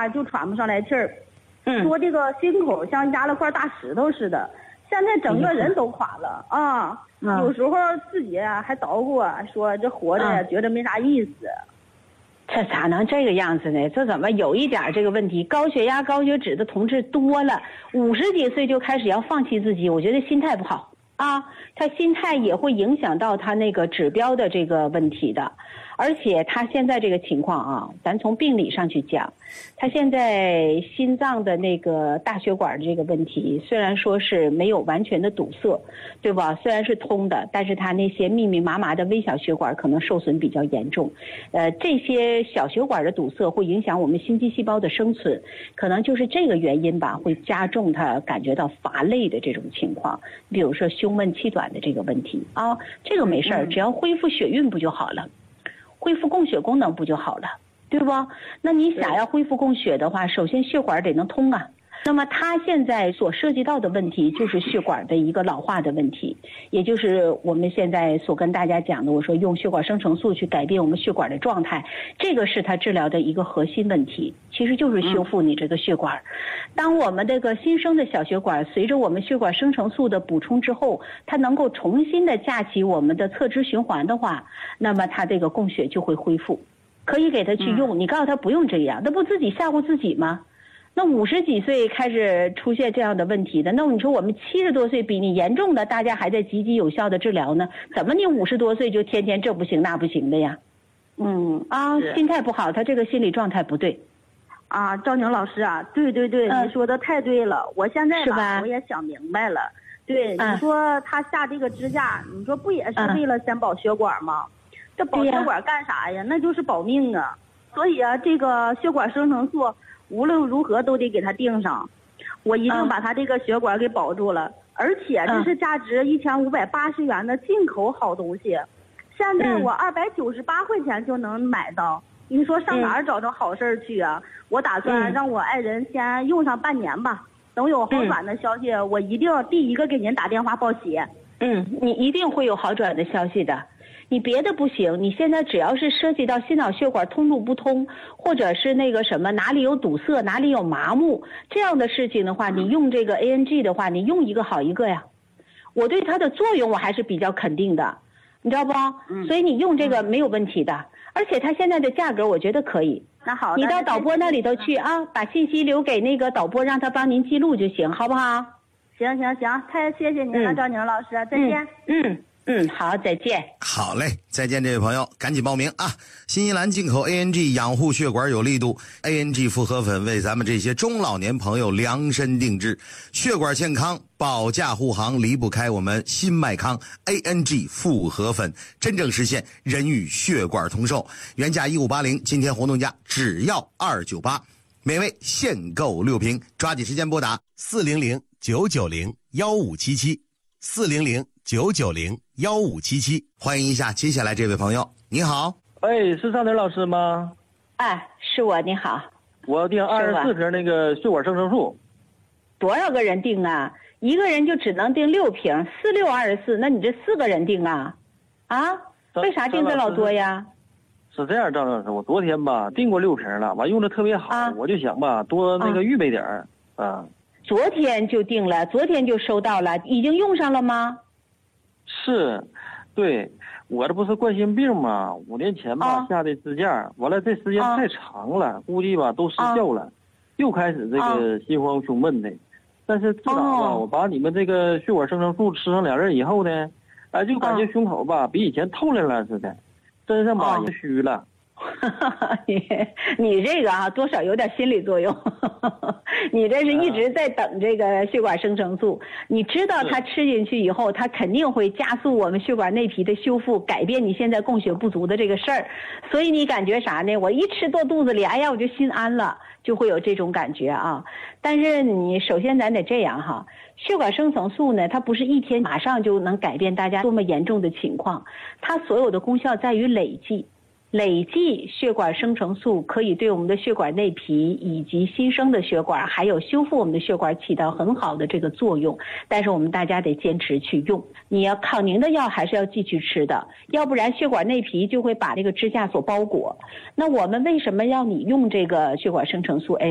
话就喘不上来气儿，说这个心口像压了块大石头似的，现在整个人都垮了啊。有时候自己还捣鼓说这活着觉得没啥意思。 这咋能这个样子呢？这怎么有一点这个问题？高血压、高血脂的同志多了，50几岁就开始要放弃自己，我觉得心态不好啊，他心态也会影响到他那个指标的这个问题的。而且他现在这个情况啊，咱从病理上去讲，他现在心脏的那个大血管这个问题，虽然说是没有完全的堵塞，对吧？虽然是通的，但是他那些密密麻麻的微小血管可能受损比较严重。这些小血管的堵塞会影响我们心肌细胞的生存，可能就是这个原因吧，会加重他感觉到乏累的这种情况。比如说胸闷气短的这个问题啊，这个没事儿，只要恢复血运不就好了？恢复供血功能不就好了，对不？那你想要恢复供血的话，首先血管得能通啊。那么它现在所涉及到的问题就是血管的一个老化的问题，也就是我们现在所跟大家讲的，我说用血管生成素去改变我们血管的状态，这个是它治疗的一个核心问题，其实就是修复你这个血管。当我们这个新生的小血管随着我们血管生成素的补充之后，它能够重新的架起我们的侧支循环的话，那么它这个供血就会恢复，可以给它去用。你告诉他不用这样，那不自己吓唬自己吗？那50几岁开始出现这样的问题的，那你说我们70多岁比你严重的，大家还在积极有效的治疗呢，怎么你50多岁就天天这不行那不行的呀？心态不好，他这个心理状态不对。 啊，赵宁老师啊，对，你说的太对了，我现在吧我也想明白了。对，你说他下这个支架，你说不也是为了先保血管吗？这保血管干啥呀？那就是保命啊。所以啊，这个血管生成素无论如何都得给他定上，我一定把他这个血管给保住了。而且这是价值1580元的进口好东西，现在我298块钱就能买到。你说上哪儿找着好事去啊？我打算让我爱人先用上半年吧，等有好转的消息，我一定第一个给您打电话报喜。 你一定会有好转的消息的。你别的不行，你现在只要是涉及到心脑血管通路不通，或者是那个什么哪里有堵塞哪里有麻木这样的事情的话，你用这个 ANG 的话，你用一个好一个呀。我对它的作用我还是比较肯定的，你知道不？所以你用这个没有问题的，而且它现在的价格我觉得可以。 那好， 你到导播那里头去啊，把信息留给那个导播，让他帮您记录就行，好不好？ 行，太谢谢您了，赵宁老师，再见。 好，再见。 好嘞，再见，这位朋友，赶紧报名啊！新西兰进口 ANG 养护血管有力度 ，ANG 复合粉为咱们这些中老年朋友量身定制，血管健康保驾护航离不开我们新麦康 ANG 复合粉，真正实现人与血管同寿。原价1580，今天活动价只要298，每位限购6瓶，抓紧时间拨打400-990-1577，400-990-1577，欢迎一下接下来这位朋友。你好， 是赵宁老师吗？ 是我，你好。 我要订24瓶那个血管生成素。 多少个人订啊？一个人就只能订6瓶，4624，那你这4个人订啊？为啥订这老多呀？ 是这样，赵老师，我昨天吧订过6瓶了，完用的特别好，我就想吧多那个预备点昨天就订了，昨天就收到了，已经用上了吗？ 是，对，我这不是冠心病吗？5年前吧下的支架，完了这时间太长了，估计吧都失效了，又开始这个心慌胸闷的。但是自打吧我把你们这个血管生成素吃上2粒以后呢，就感觉胸口吧比以前透亮了似的，身上吧也虚了。 你这个多少有点心理作用。你这是一直在等这个血管生成素，你知道它吃进去以后，它肯定会加速我们血管内皮的修复，改变你现在供血不足的这个事儿。所以你感觉啥呢？我一吃到肚子里，我就心安了，就会有这种感觉啊。但是你首先咱得这样血管生成素呢，它不是一天马上就能改变大家多么严重的情况，它所有的功效在于累计。血管生成素可以对我们的血管内皮以及新生的血管还有修复我们的血管起到很好的这个作用，但是我们大家得坚持去用。你要抗凝的药还是要继续吃的，要不然血管内皮就会把这个支架所包裹。那我们为什么要你用这个血管生成素